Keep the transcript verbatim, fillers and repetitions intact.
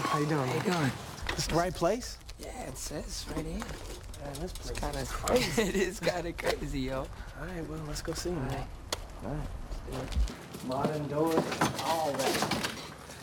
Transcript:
How you doing, How man? you doing? This the right place? Yeah, it says right here. Man, this place It's kind is of crazy. It is kind of crazy, yo. All right, well, let's go see him, All man. right. All right. Modern doors, all that.